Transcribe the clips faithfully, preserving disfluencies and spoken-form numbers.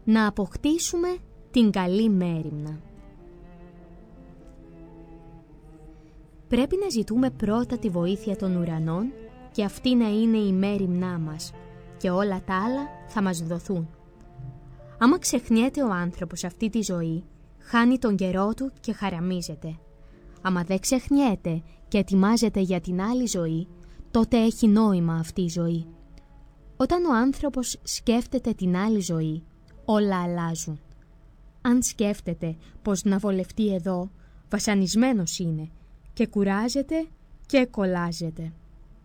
να αποκτήσουμε την καλή μέριμνα. Πρέπει να ζητούμε πρώτα τη βοήθεια των ουρανών και αυτή να είναι η μέριμνά μας και όλα τα άλλα θα μας δοθούν. Άμα ξεχνιέται ο άνθρωπος αυτή τη ζωή, χάνει τον καιρό του και χαραμίζεται. Άμα δεν ξεχνιέται και ετοιμάζεται για την άλλη ζωή, τότε έχει νόημα αυτή η ζωή. Όταν ο άνθρωπος σκέφτεται την άλλη ζωή, όλα αλλάζουν. Αν σκέφτεται πως να βολευτεί εδώ, βασανισμένος είναι και κουράζεται και κολλάζεται.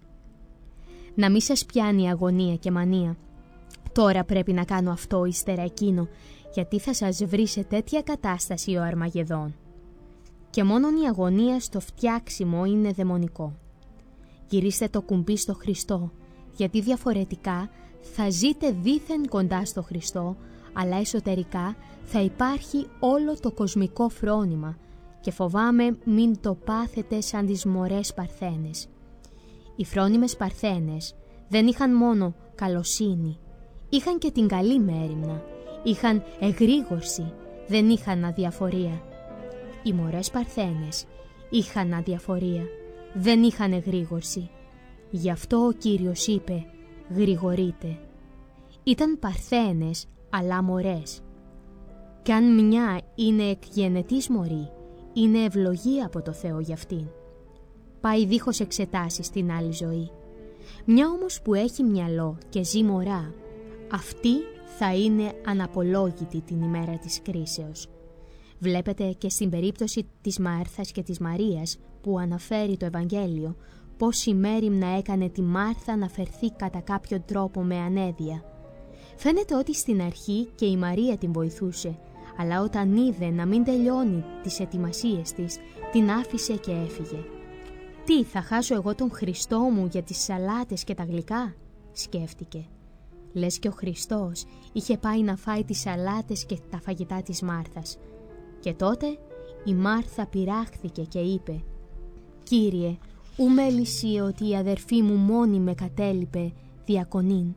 Να μην σας πιάνει αγωνία και μανία. Τώρα πρέπει να κάνω αυτό ύστερα εκείνο, γιατί θα σας βρει σε τέτοια κατάσταση ο Αρμαγεδόν. Και μόνον η αγωνία στο φτιάξιμο είναι δαιμονικό. Γυρίστε το κουμπί στο Χριστό, γιατί διαφορετικά θα ζείτε δήθεν κοντά στο Χριστό, αλλά εσωτερικά θα υπάρχει όλο το κοσμικό φρόνημα και φοβάμαι μην το πάθετε σαν τις μωρές παρθένες. Οι φρόνιμες παρθένες δεν είχαν μόνο καλοσύνη, είχαν και την καλή μέριμνα, είχαν εγρήγορση, δεν είχαν αδιαφορία. Οι μωρές παρθένες είχαν αδιαφορία, δεν είχαν εγρήγορση. Γι' αυτό ο Κύριος είπε «Γρηγορείτε». Ήταν παρθένες, αλλά μωρές. Κι αν μια είναι εκγενετής μωρή, είναι ευλογία από το Θεό για αυτήν. Πάει δίχως εξετάσεις στην άλλη ζωή. Μια όμως που έχει μυαλό και ζει μωρά, αυτή θα είναι αναπολόγητη την ημέρα της κρίσεως. Βλέπετε και στην περίπτωση της Μάρθας και της Μαρίας που αναφέρει το Ευαγγέλιο, πως η μέριμνα έκανε τη Μάρθα να φερθεί κατά κάποιο τρόπο με ανέδεια. Φαίνεται ότι στην αρχή και η Μαρία την βοηθούσε, αλλά όταν είδε να μην τελειώνει τις ετοιμασίες της, την άφησε και έφυγε. «Τι, θα χάσω εγώ τον Χριστό μου για τις σαλάτες και τα γλυκά?» σκέφτηκε. Λες και ο Χριστός είχε πάει να φάει τις σαλάτες και τα φαγητά της Μάρθας. Και τότε η Μάρθα πειράχθηκε και είπε «Κύριε, ου με λυσεί ότι η αδερφή μου μόνη με κατέλειπε διακονήν».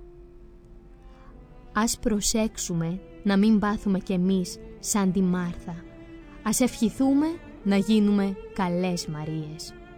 Ας προσέξουμε να μην πάθουμε κι εμείς σαν τη Μάρθα. Ας ευχηθούμε να γίνουμε καλές Μαρίες.